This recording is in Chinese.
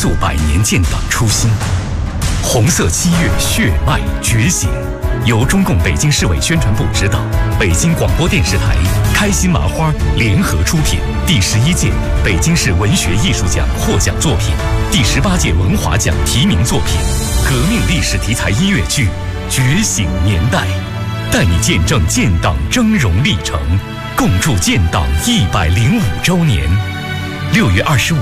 溯100年建党初心。红色7月血脉觉醒，由中共北京市委宣传部指导，北京广播电视台、开心麻花联合出品。第11届北京市文学艺术奖获奖作品，第18届文华奖提名作品，革命历史题材音乐剧《觉醒年代》，带你见证建党峥嵘历程，共筑建党105周年。6月25